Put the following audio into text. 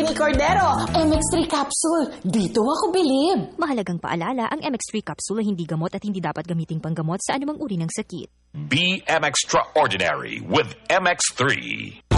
Mimi Cordero, MX3 capsule. Dito ako bilib. Mahalagang paalala, ang MX3 capsule ay hindi gamot at hindi dapat gamiting panggamot sa anumang uri ng sakit. Be extraordinary with MX3.